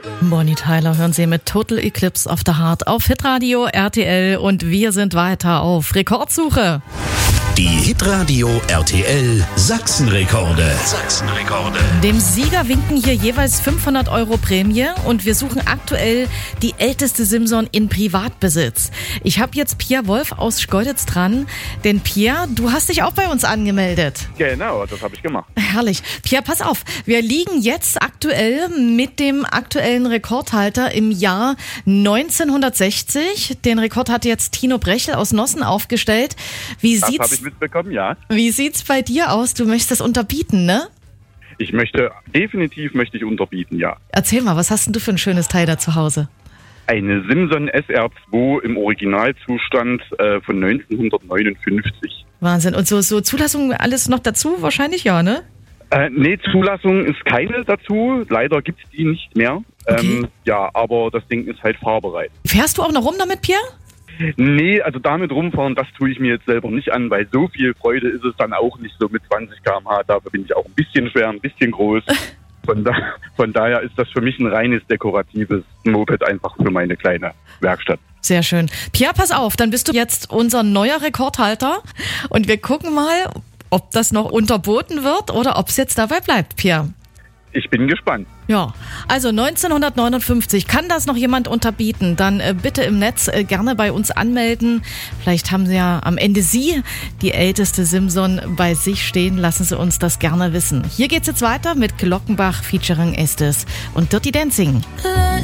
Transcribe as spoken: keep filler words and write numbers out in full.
Bonnie Tyler hören Sie mit Total Eclipse of the Heart auf Hitradio R T L und wir sind weiter auf Rekordsuche. Die Hitradio R T L Sachsenrekorde. Sachsenrekorde. Dem Sieger winken hier jeweils fünfhundert Euro Prämie und wir suchen aktuell die älteste Simson in Privatbesitz. Ich habe jetzt Pierre Wolf aus Schkeuditz dran, denn Pierre, du hast dich auch bei uns angemeldet. Genau, das habe ich gemacht. Herrlich. Pierre, pass auf, wir liegen jetzt aktuell mit dem aktuellen Rekordhalter im Jahr neunzehnhundertsechzig. Den Rekord hat jetzt Tino Brechel aus Nossen aufgestellt. Wie Das sieht's habe ich mitbekommen, ja. Wie sieht's bei dir aus? Du möchtest das unterbieten, ne? Ich möchte, definitiv möchte ich unterbieten, ja. Erzähl mal, was hast denn du für ein schönes Teil da zu Hause? Eine Simson S R zwei im Originalzustand äh, von neunzehnhundertneunundfünfzig. Wahnsinn. Und so, so Zulassung alles noch dazu? Wahrscheinlich ja, ne? Äh, nee, Zulassung ist keine dazu. Leider gibt es die nicht mehr. Okay. Ähm, ja, aber das Ding ist halt fahrbereit. Fährst du auch noch rum damit, Pierre? Nee, also damit rumfahren, das tue ich mir jetzt selber nicht an, weil so viel Freude ist es dann auch nicht so mit zwanzig Kilometer pro Stunde. Dafür bin ich auch ein bisschen schwer, ein bisschen groß. Von, da, von daher ist das für mich ein reines dekoratives Moped einfach für meine kleine Werkstatt. Sehr schön. Pierre, pass auf, dann bist du jetzt unser neuer Rekordhalter und wir gucken mal, ob das noch unterboten wird oder ob es jetzt dabei bleibt, Pierre. Ich bin gespannt. Ja, also neunzehnhundertneunundfünfzig, kann das noch jemand unterbieten? Dann äh, bitte im Netz äh, gerne bei uns anmelden. Vielleicht haben Sie ja am Ende Sie die älteste Simson bei sich stehen. Lassen Sie uns das gerne wissen. Hier geht's jetzt weiter mit Glockenbach featuring Estes und Dirty Dancing.